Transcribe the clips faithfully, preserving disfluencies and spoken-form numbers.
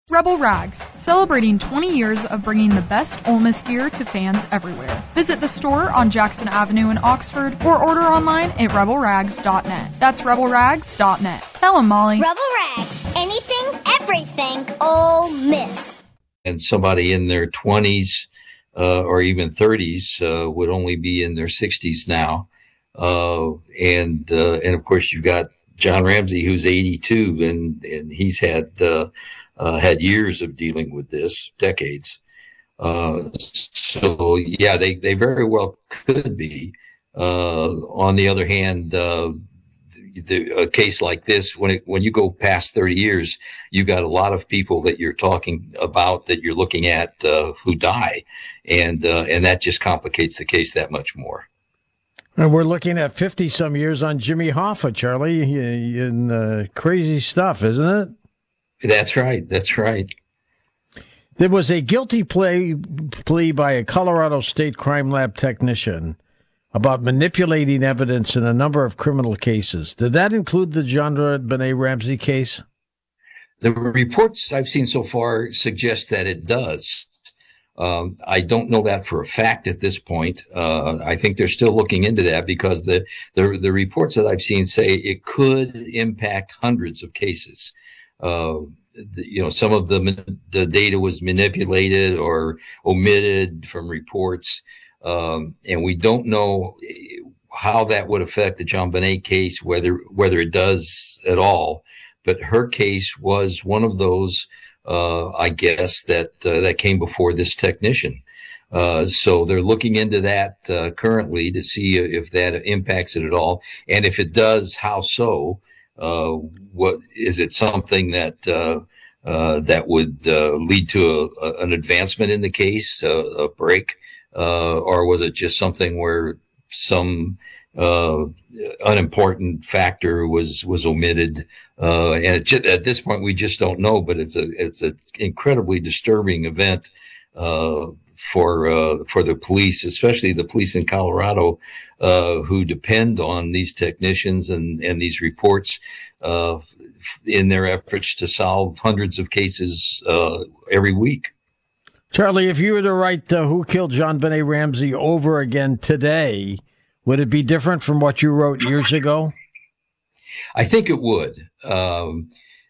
Rebel Rags, celebrating twenty years of bringing the best Ole Miss gear to fans everywhere. Visit the store on Jackson Avenue in Oxford or order online at rebel rags dot net. That's rebel rags dot net. Tell them, Molly. Rebel Rags, anything, everything, Ole Miss. And somebody in their twenties uh, or even thirties uh, would only be in their sixties now. Uh, and uh, and of course, you've got John Ramsey, who's eighty-two, and, and he's had... Uh, Uh, had years of dealing with this, decades. Uh, so, yeah, they, they very well could be. Uh, on the other hand, uh, the, a case like this, when it, when you go past thirty years, you've got a lot of people that you're talking about, that you're looking at, uh, who die. And, uh, and that just complicates the case that much more. And we're looking at fifty-some years on Jimmy Hoffa, Charlie, in uh, crazy stuff, isn't it? That's right. That's right. There was a guilty plea, plea by a Colorado State Crime Lab technician about manipulating evidence in a number of criminal cases. Did that include the JonBenét Ramsey case? The reports I've seen so far suggest that it does. Um, I don't know that for a fact at this point. Uh, I think they're still looking into that because the, the, the reports that I've seen say it could impact hundreds of cases. Uh, the, you know, some of the, the data was manipulated or omitted from reports. Um, and we don't know how that would affect the JonBenét case, whether, whether it does at all. But her case was one of those, uh, I guess, that, uh, that came before this technician. Uh, so they're looking into that, uh, currently to see if that impacts it at all. And if it does, how so? Uh, what is it something that, uh, uh, that would, uh, lead to a, a, an advancement in the case, uh, a break, uh, or was it just something where some, uh, unimportant factor was, was omitted? Uh, and it just, at this point, we just don't know, but it's a, it's an incredibly disturbing event, uh, for, uh, for the police, especially the police in Colorado, uh, who depend on these technicians and, and these reports, uh, in their efforts to solve hundreds of cases, uh, every week. Charlie, if you were to write uh, Who Killed JonBenét Ramsey over again today, would it be different from what you wrote years ago? I think it would. Um,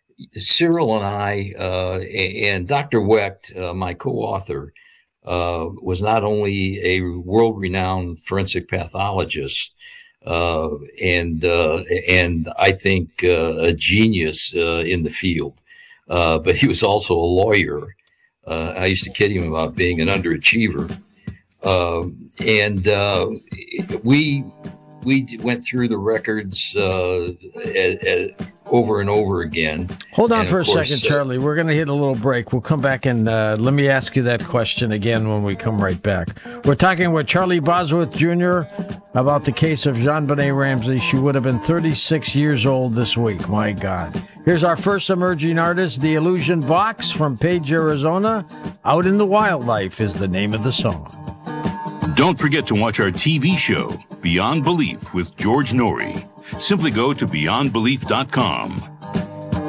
Cyril and I, uh, and Doctor Wecht, uh, my co-author, uh, was not only a world-renowned forensic pathologist, uh, and, uh, and I think, uh, a genius, uh, in the field. Uh, but he was also a lawyer. Uh, I used to kid him about being an underachiever. Uh, and, uh, we, we went through the records, uh, at, at, over and over again. Hold on and for a course, second, Charlie. We're going to hit a little break. We'll come back and uh, let me ask you that question again when we come right back. We're talking with Charlie Bosworth Junior about the case of JonBenét Ramsey. She would have been thirty-six years old this week. My God. Here's our first emerging artist, The Illusion Vox from Page, Arizona. Out in the Wildlife is the name of the song. Don't forget to watch our T V show, Beyond Belief with George Norrie. Simply go to beyond belief dot com.